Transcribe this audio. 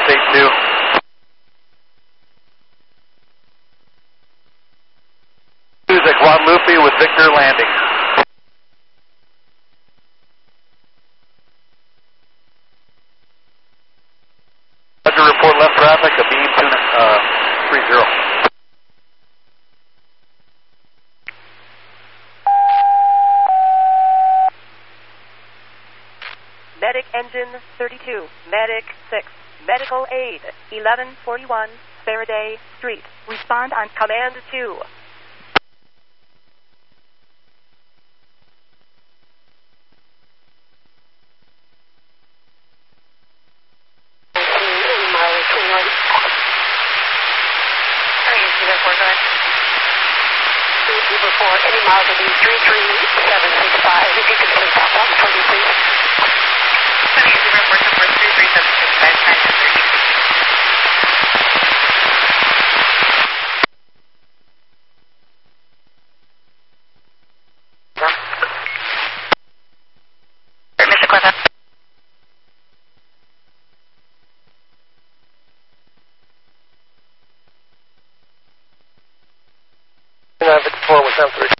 US82. Who's at Guadalupe with Victor landing. Roger, report left traffic, a beam 30. Medic engine 32, Medic 6, medical aid 1141 Faraday Street. Respond on command 2. Any miles will be 33765. If you could please stop on for me, please. Sunny, report number 33765, time to 30. Mr. Quetta. Victor 4 with 3.